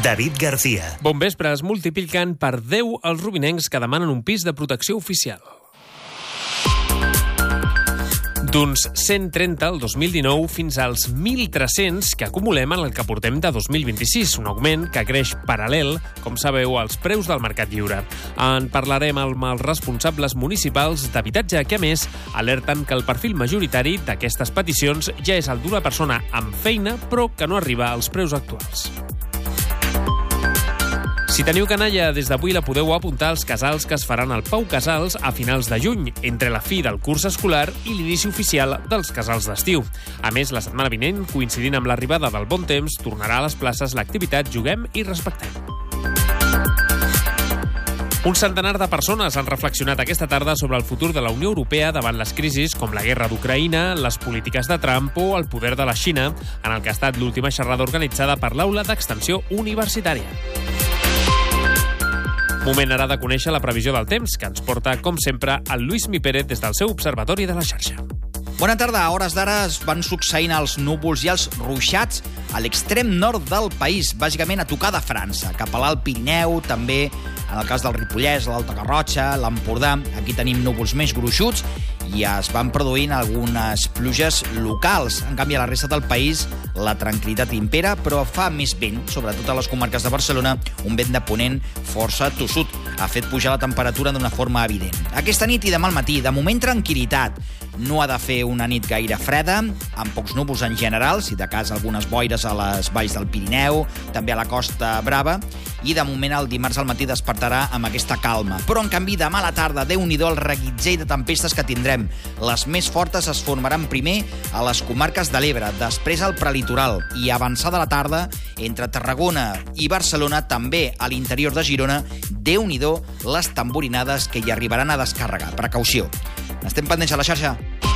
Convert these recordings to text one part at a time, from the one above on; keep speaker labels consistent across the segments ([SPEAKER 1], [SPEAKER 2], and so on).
[SPEAKER 1] David García.
[SPEAKER 2] Bon vespre, es multipliquen per 10 els rubinencs que demanen un pis de protecció oficial. D'uns 130 el 2019 fins als 1.300 que acumulem en el que portem de 2026, un augment que creix paral·lel, com sabeu, als preus del mercat lliure. En parlarem amb els responsables municipals d'habitatge que, a més, alerten que el perfil majoritari d'aquestes peticions ja és el d'una persona amb feina, però que no arriba als preus actuals. Si teniu canalla, des d'avui la podeu apuntar als casals que es faran al Pau Casals a finals de juny, entre la fi del curs escolar i l'inici oficial dels casals d'estiu. A més, la setmana vinent, coincidint amb l'arribada del bon temps, tornarà a les places l'activitat Juguem i Respectem. Un centenar de persones han reflexionat aquesta tarda sobre el futur de la Unió Europea davant les crisis com la guerra d'Ucraïna, les polítiques de Trump o el poder de la Xina, en el que ha estat l'última xerrada organitzada per l'Aula d'Extensió Universitària. Moment ara de conèixer la previsió del temps, que ens porta, com sempre, el Lluís Mi Pérez des del seu observatori de la xarxa.
[SPEAKER 3] Bona tarda. A hores d'ara es van succeint els núvols i els ruixats a l'extrem nord del país, bàsicament a tocar de França, cap a l'Alt Pirineu, també en el cas del Ripollès, l'Alta Garrotxa, l'Empordà. Aquí tenim núvols més gruixuts i es van produint algunes pluges locals. En canvi, a la resta del país la tranquil·litat impera, però fa més vent, sobretot a les comarques de Barcelona, un vent de ponent força tossut. Ha fet pujar la temperatura d'una forma evident. Aquesta nit i demà al matí, de moment tranquil·litat. No ha de fer una nit gaire freda, amb pocs núvols en general, si de cas algunes boires a les valls del Pirineu, també a la Costa Brava, i de moment el dimarts al matí despertarà amb aquesta calma. Però, en canvi, demà a la tarda, Déu-n'hi-do el reguitzell de tempestes que tindrem. Les més fortes es formaran primer a les comarques de l'Ebre, després al prelitoral, i avançada la tarda, entre Tarragona i Barcelona, també a l'interior de Girona, Déu-n'hi-do les tamborinades que hi arribaran a descarregar. Precaució. Estem pendents a la xarxa.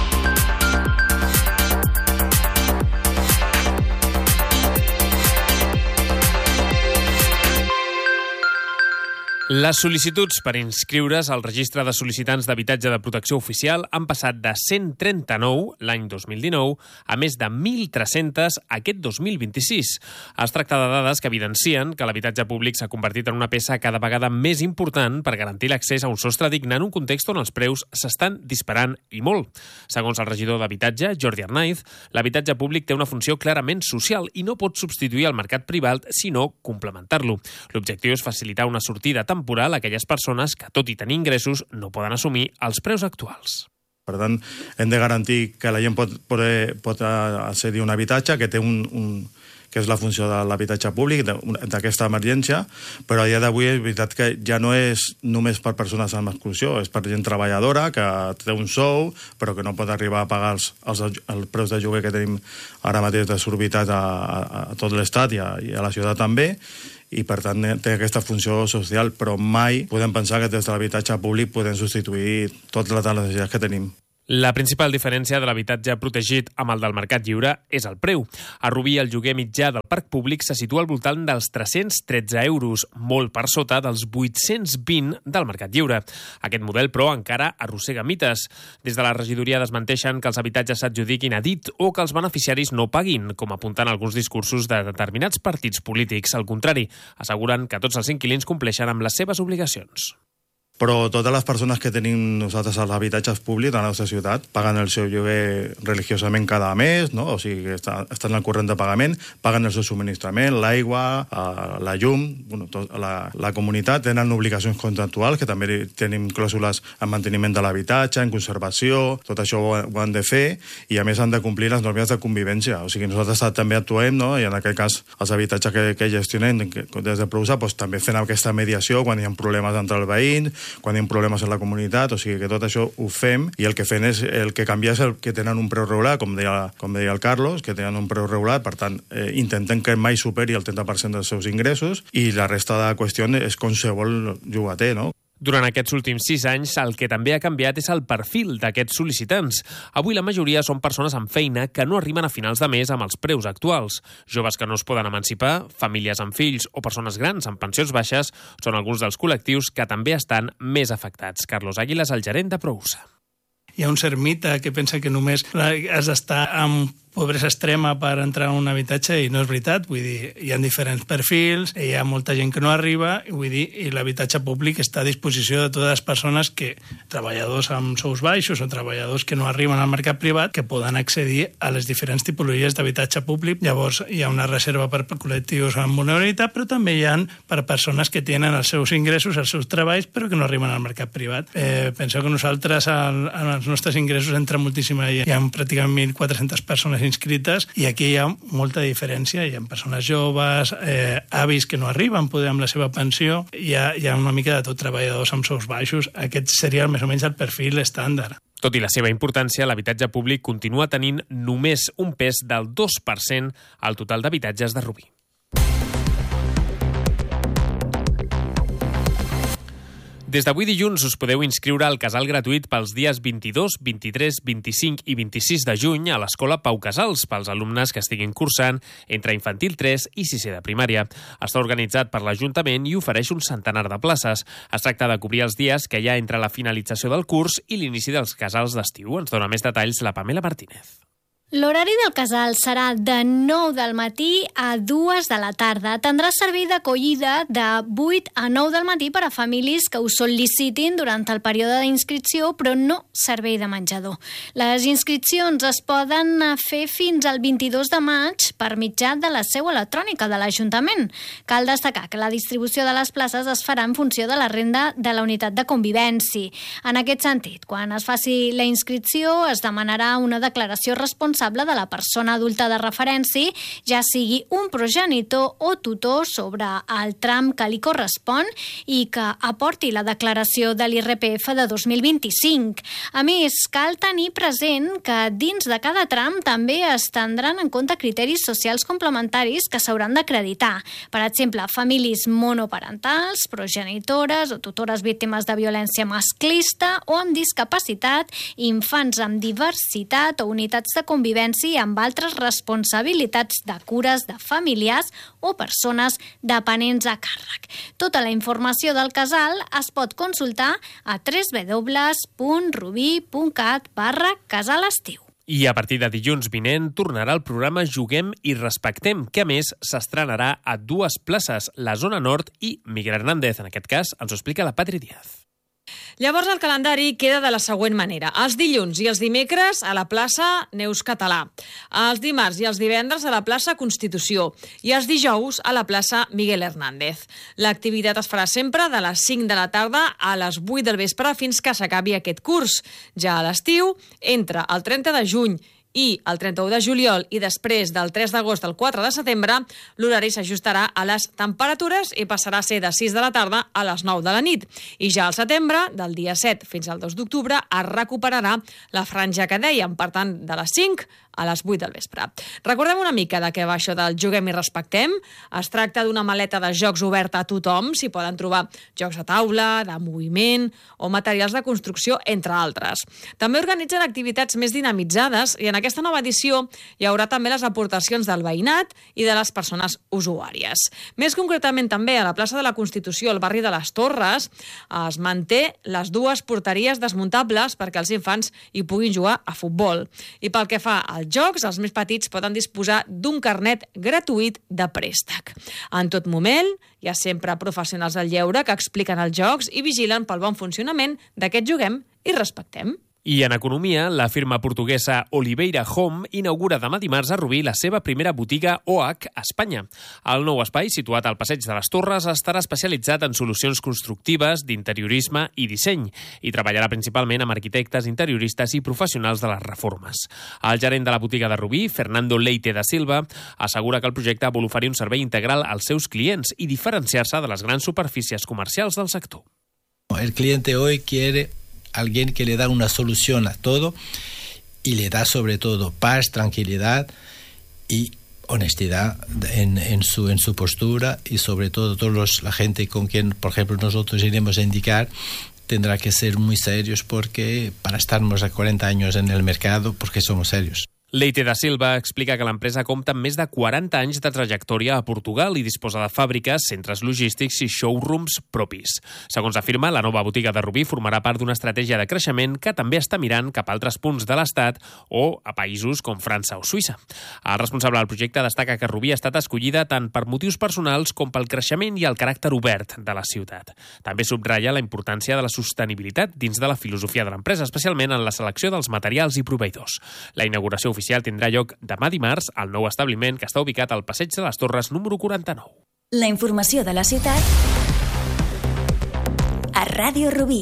[SPEAKER 2] Les sol·licituds per inscriure's al registre de sol·licitants d'habitatge de protecció oficial han passat de 139 l'any 2019 a més de 1.300 aquest 2026. Es tracta de dades que evidencien que l'habitatge públic s'ha convertit en una peça cada vegada més important per garantir l'accés a un sostre digne en un context on els preus s'estan disparant i molt. Segons el regidor d'Habitatge, Jordi Arnaiz, l'habitatge públic té una funció clarament social i no pot substituir el mercat privat, sinó complementar-lo. L'objectiu és facilitar una sortida temporal a aquelles persones que, tot i tenir ingressos, no poden assumir els preus actuals.
[SPEAKER 4] Per tant, hem de garantir que la gent pot accedir a un habitatge que té que és la funció de l'habitatge públic, d'aquesta emergència, però a dia d'avui és veritat que ja no és només per persones amb exclusió, és per gent treballadora que té un sou, però que no pot arribar a pagar els preus de lloguer que tenim ara mateix desorbitats a tot l'estat i a la ciutat també, i per tant té aquesta funció social, però mai podem pensar que des de l'habitatge públic podem substituir totes les necessitats que tenim.
[SPEAKER 2] La principal diferència de l'habitatge protegit amb el del mercat lliure és el preu. A Rubí, el lloguer mitjà del parc públic se situa al voltant dels 313 euros, molt per sota dels 820 del mercat lliure. Aquest model, però, encara arrossega mites. Des de la regidoria desmenteixen que els habitatges s'adjudiquin a dit o que els beneficiaris no paguin, com apunten alguns discursos de determinats partits polítics. Al contrari, asseguren que tots els inquilins compleixen amb les seves obligacions.
[SPEAKER 4] Però totes les persones que tenim nosaltres als habitatges públics de la nostra ciutat paguen el seu lloguer religiosament cada mes, no? O sigui que estan al corrent de pagament, paguen el seu subministrament, l'aigua, la llum, la comunitat tenen obligacions contractuals, que també tenim clàusules en manteniment de l'habitatge, en conservació, tot això ho han de fer, i a més han de complir les normes de convivència. O sigui, nosaltres també actuem, no? I en aquest cas els habitatges que gestionem des de Prousa també fem aquesta mediació quan hi ha problemes entre els veïns, quan hi ha problemes en la comunitat, o sigui que tot això ho fem, i el que fem és el que canvia és el que tenen un preu regulat, com deia el Carlos, que tenen un preu regulat, per tant, intentem que mai superi el 30% dels seus ingressos, i la resta de qüestió és qualsevol llogater, no?
[SPEAKER 2] Durant aquests últims 6 anys, el que també ha canviat és el perfil d'aquests sol·licitants. Avui la majoria són persones amb feina que no arriben a finals de mes amb els preus actuals. Joves que no es poden emancipar, famílies amb fills o persones grans amb pensions baixes són alguns dels col·lectius que també estan més afectats. Carlos Águilas, el gerent de Prousa.
[SPEAKER 5] Hi ha un cert mite que pensa que només has d'estar amb
[SPEAKER 1] pobresa extrema per entrar en un habitatge, i no és veritat. Vull dir, hi ha diferents perfils, hi ha molta gent que no arriba, vull dir, i l'habitatge públic està a disposició de totes les persones treballadors amb sous baixos o treballadors que no arriben al mercat privat, que poden accedir a les diferents tipologies d'habitatge públic. Llavors, hi ha una reserva per col·lectius amb vulnerabilitat, però també hi ha per persones que tenen els seus ingressos, els seus treballs, però que no arriben al mercat privat. Penseu que nosaltres, en els nostres ingressos, entra moltíssima, hi ha pràcticament 1.400 persones inscrites, i aquí hi ha molta diferència. Hi ha persones joves, avis que no arriben poder amb la seva pensió, hi ha una mica de tot, treballadors amb sous baixos. Aquest seria més o menys el perfil estàndard.
[SPEAKER 2] Tot i la seva importància, l'habitatge públic continua tenint només un pes del 2% al total d'habitatges de Rubí. Des d'avui dilluns us podeu inscriure al casal gratuït pels dies 22, 23, 25 i 26 de juny a l'Escola Pau Casals pels alumnes que estiguin cursant entre infantil 3 i 6è de primària. Està organitzat per l'Ajuntament i ofereix un centenar de places. Es tracta de cobrir els dies que hi ha entre la finalització del curs i l'inici dels casals d'estiu. Ens dona més detalls la Pamela Martínez.
[SPEAKER 5] L'horari del casal serà de 9 del matí a 2 de la tarda. Tindrà servei d'acollida de 8 a 9 del matí per a famílies que ho sol·licitin durant el període d'inscripció, però no servei de menjador. Les inscripcions es poden fer fins al 22 de maig per mitjà de la seu electrònica de l'Ajuntament. Cal destacar que la distribució de les places es farà en funció de la renda de la unitat de convivència. En aquest sentit, quan es faci la inscripció, es demanarà una declaració responsable de la persona adulta de referència, ja sigui un progenitor o tutor, sobre el tram que li correspon i que aporti la declaració de l'IRPF de 2025. A més, cal tenir present que dins de cada tram també es tindran en compte criteris socials complementaris que s'hauran d'acreditar. Per exemple, famílies monoparentals, progenitores o tutores víctimes de violència masclista o amb discapacitat, infants amb diversitat o unitats de convivència amb altres responsabilitats de cures de familiars o persones dependents a càrrec. Tota la informació del casal es pot consultar a www.rubi.cat/casalestiu.
[SPEAKER 2] I a partir de dilluns vinent tornarà el programa Juguem i Respectem, que a més s'estrenarà a 2 places, la Zona Nord i Miguel Hernández. En aquest cas ens ho explica la Patri Díaz.
[SPEAKER 6] Llavors el calendari queda de la següent manera. Els dilluns i els dimecres a la plaça Neus Català, els dimarts i els divendres a la plaça Constitució i els dijous a la plaça Miguel Hernández. L'activitat es farà sempre de les 5 de la tarda a les 8 del vespre fins que s'acabi aquest curs. Ja a l'estiu, entre el 30 de juny i el 31 de juliol i després del 3 d'agost al 4 de setembre, l'horari s'ajustarà a les temperatures i passarà a ser de 6 de la tarda a les 9 de la nit. I ja al setembre, del dia 7 fins al 2 d'octubre, es recuperarà la franja que dèiem, per tant, de les 5 a les 8 del vespre. Recordem una mica de què va això del Juguem i Respectem. Es tracta d'una maleta de jocs oberta a tothom. S'hi poden trobar jocs de taula, de moviment o materials de construcció, entre altres. També organitzen activitats més dinamitzades i en aquesta nova edició hi haurà també les aportacions del veïnat i de les persones usuàries. Més concretament també a la plaça de la Constitució, al barri de les Torres, es manté les 2 porteries desmuntables perquè els infants hi puguin jugar a futbol. I pel que fa als jocs, els més petits poden disposar d'un carnet gratuït de préstec. En tot moment, hi ha sempre professionals del lleure que expliquen els jocs i vigilen pel bon funcionament d'aquest Juguem i Respectem.
[SPEAKER 2] I en economia, la firma portuguesa Oliveira Home inaugura demà dimarts a Rubí la seva primera botiga OH a Espanya. El nou espai, situat al Passeig de les Torres, estarà especialitzat en solucions constructives, d'interiorisme i disseny i treballarà principalment amb arquitectes, interioristes i professionals de les reformes. El gerent de la botiga de Rubí, Fernando Leite da Silva, assegura que el projecte vol oferir un servei integral als seus clients i diferenciar-se de les grans superfícies comercials del sector.
[SPEAKER 7] El cliente hoy quiere alguien que le da una solución a todo y le da sobre todo paz, tranquilidad y honestidad en su postura, y sobre todo la gente con quien, por ejemplo, nosotros iremos a indicar, tendrá que ser muy serios, porque para estarnos a 40 años en el mercado, porque somos serios.
[SPEAKER 2] Leite da Silva explica que l'empresa compta amb més de 40 anys de trajectòria a Portugal i disposa de fàbriques, centres logístics i showrooms propis. Segons afirma, la nova botiga de Rubí formarà part d'una estratègia de creixement que també està mirant cap a altres punts de l'Estat o a països com França o Suïssa. El responsable del projecte destaca que Rubí ha estat escollida tant per motius personals com pel creixement i el caràcter obert de la ciutat. També subratlla la importància de la sostenibilitat dins de la filosofia de l'empresa, especialment en la selecció dels materials i proveïdors. La inauguració oficial tindrà lloc demà dimarts al nou establiment que està ubicat al Passeig de les Torres número 49.
[SPEAKER 8] La informació de la ciutat a Ràdio Rubí.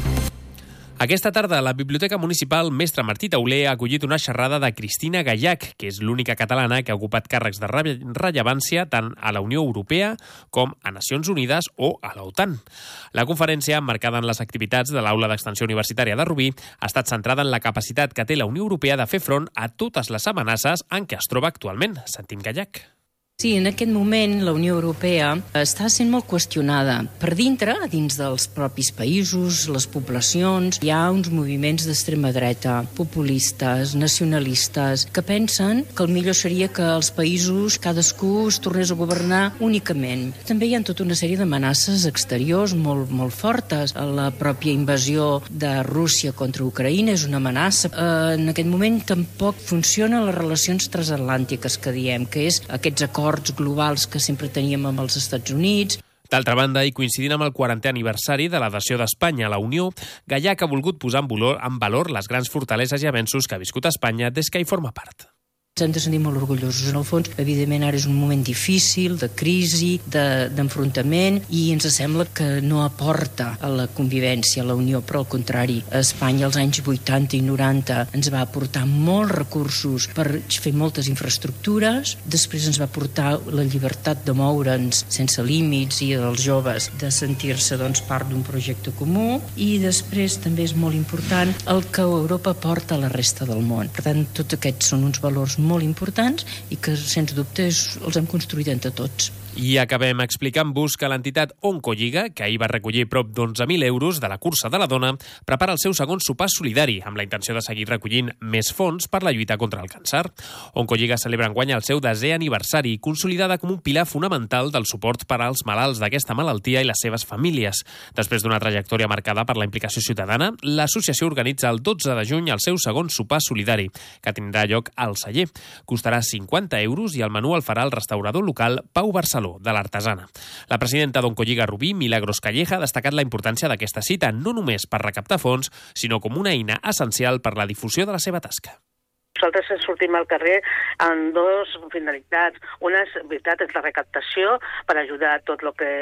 [SPEAKER 2] Aquesta tarda, la Biblioteca Municipal Mestre Martí Tauler ha acollit una xerrada de Cristina Gallac, que és l'única catalana que ha ocupat càrrecs de rellevància tant a la Unió Europea com a Nacions Unides o a l'OTAN. La conferència, emmarcada en les activitats de l'Aula d'Extensió Universitària de Rubí, ha estat centrada en la capacitat que té la Unió Europea de fer front a totes les amenaces en què es troba actualment. Sentim Gallac.
[SPEAKER 9] Sí, en aquest moment la Unió Europea està sent molt qüestionada. Per dintre, dins dels propis països, les poblacions, hi ha uns moviments d'extrema dreta, populistes, nacionalistes, que pensen que el millor seria que els països, cadascú es tornés a governar únicament. També hi ha tota una sèrie d'amenaces exteriors molt fortes. La pròpia invasió de Rússia contra Ucraïna és una amenaça. En aquest moment tampoc funcionen les relacions transatlàntiques que diem, que és aquests acords globals que sempre teníem amb els Estats Units.
[SPEAKER 2] D'altra banda, i coincidint amb el 40è aniversari de l'adhesió d'Espanya a la Unió, Gallac ha volgut posar en valor les grans fortaleses i avenços que ha viscut Espanya des que hi forma part.
[SPEAKER 9] Ens hem de sentir molt orgullosos. En el fons, evidentment, ara és un moment difícil, de crisi, d'enfrontament, i ens sembla que no aporta a la convivència, a la Unió, però al contrari. A Espanya, als anys 80 i 90, ens va aportar molts recursos per fer moltes infraestructures, després ens va aportar la llibertat de moure'ns sense límits i dels joves de sentir-se part d'un projecte comú, i després també és molt important el que Europa porta a la resta del món. Per tant, tots aquests són uns valors molt importants i que, sens dubte, els hem construït entre tots.
[SPEAKER 2] I acabem explicant-vos que l'entitat Oncolliga, que ahir va recollir prop d'11.000 euros de la cursa de la dona, prepara el seu segon sopar solidari, amb la intenció de seguir recollint més fons per la lluita contra el càncer. Oncolliga celebra enguany el seu 10è aniversari, consolidada com un pilar fonamental del suport per als malalts d'aquesta malaltia i les seves famílies. Després d'una trajectòria marcada per la implicació ciutadana, l'associació organitza el 12 de juny el seu segon sopar solidari, que tindrà lloc al Celler. Costarà 50 euros i el menú el farà el restaurador local Pau Barceló, de l'Artesana. La presidenta d'Oncolliga Rubí, Milagros Calleja, ha destacat la importància d'aquesta cita no només per recaptar fons, sinó com una eina essencial per la difusió de la seva tasca.
[SPEAKER 10] Nosaltres sortim al carrer amb dues finalitats. Una és, veritat, és la recaptació per ajudar a tot el que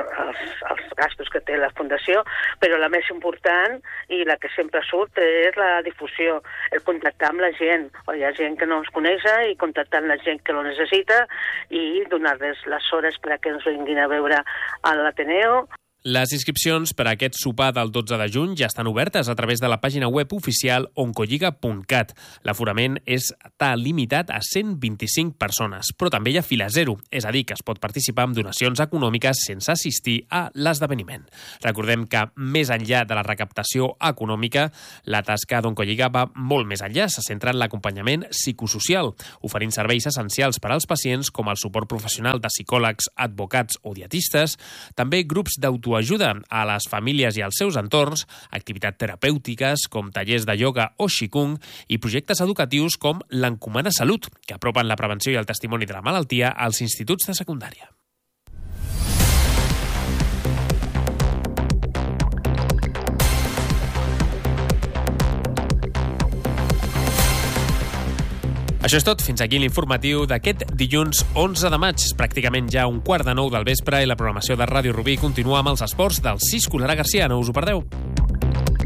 [SPEAKER 10] els gastos que té la Fundació, però la més important i la que sempre surt és la difusió, el contactar amb la gent. Hi ha gent que no ens coneix i contactar amb la gent que lo necessita i donar-les les hores perquè ens vinguin a veure a l'Ateneo.
[SPEAKER 2] Les inscripcions per a aquest sopar del 12 de juny ja estan obertes a través de la pàgina web oficial oncolliga.cat. L'aforament està limitat a 125 persones, però també hi ha fila zero, és a dir, que es pot participar amb donacions econòmiques sense assistir a l'esdeveniment. Recordem que, més enllà de la recaptació econòmica, la tasca d'Oncolliga va molt més enllà, se centra en l'acompanyament psicosocial, oferint serveis essencials per als pacients com el suport professional de psicòlegs, advocats o dietistes, també grups d'autoajuda a les famílies i als seus entorns, activitats terapèutiques com tallers de ioga o qigong i projectes educatius com l'Encomana Salut, que apropen la prevenció i el testimoni de la malaltia als instituts de secundària. Això és tot. Fins aquí l'informatiu d'aquest dilluns 11 de maig. Pràcticament ja 8:45 del vespre i la programació de Ràdio Rubí continua amb els esports del Cis Colarà Garcia. No us ho perdeu.